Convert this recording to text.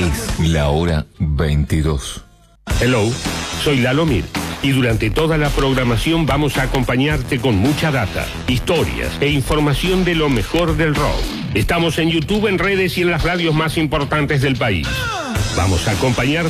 Es la hora 22. Hello, soy Lalo Mir y durante toda la programación vamos a acompañarte con mucha data, historias e información de lo mejor del rock. Estamos en YouTube, en redes y en las radios más importantes del país. Vamos a acompañarte